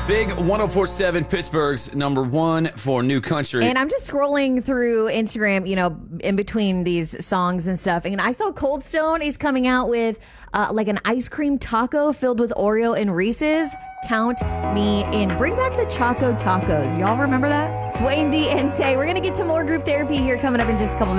Big 104.7 Pittsburgh's number one for new country. And I'm just scrolling through Instagram, in between these songs and stuff. And I saw Cold Stone is coming out with like an ice cream taco filled with Oreo and Reese's. Count me in. Bring back the Choco Tacos. Y'all remember that? It's Wayne D and Tay. We're going to get to more group therapy here coming up in just a couple minutes.